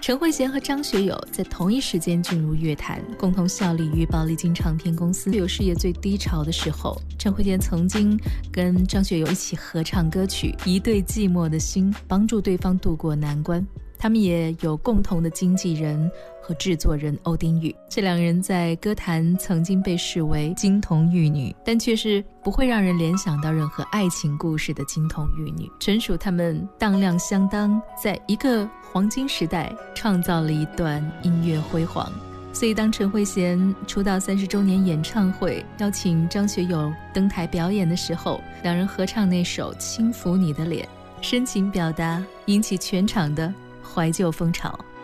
陈慧娴和张学友在同一时间进入乐坛，共同效力于宝丽金唱片公司。有事业最低潮的时候，陈慧娴曾经跟张学友一起合唱歌曲《一对寂寞的心》，帮助对方渡过难关。他们也有共同的经纪人和制作人欧丁羽，这两人在歌坛曾经被视为金童玉女，但却是不会让人联想到任何爱情故事的金童玉女，纯属他们当量相当，在一个黄金时代创造了一段音乐辉煌。所以当陈慧娴出道30周年演唱会邀请张学友登台表演的时候，两人合唱那首《轻抚你的脸》，深情表达，引起全场的怀旧风潮。